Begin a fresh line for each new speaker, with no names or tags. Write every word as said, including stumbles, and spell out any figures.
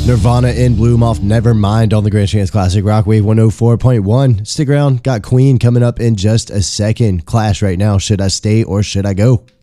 Nirvana in Bloom off Nevermind on the Grand Chance Classic Rock Wave one oh four point one. Stick around, got Queen coming up in just a second. Clash right now. Should I stay or should I go?